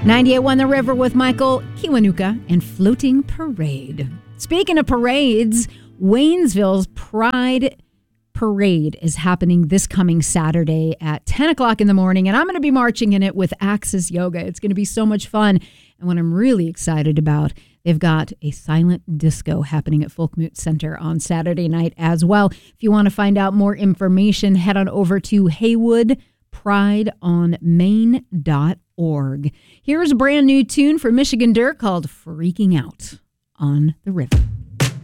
98.1 The River with Michael Kiwanuka and Floating Parade. Speaking of parades, Waynesville's Pride Parade is happening this coming Saturday at 10 o'clock in the morning, and I'm going to be marching in it with Axis Yoga. It's going to be so much fun. And what I'm really excited about, they've got a silent disco happening at Folkmoot Center on Saturday night as well. If you want to find out more information, head on over to HeywoodPrideOnMain.org. Here's a brand new tune for Michigan Dirt called Freaking Out on the River.